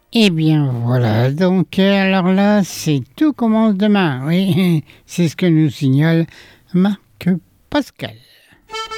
Eh bien voilà, donc alors là, c'est tout commence demain, oui, c'est ce que nous signale Marc Pascal.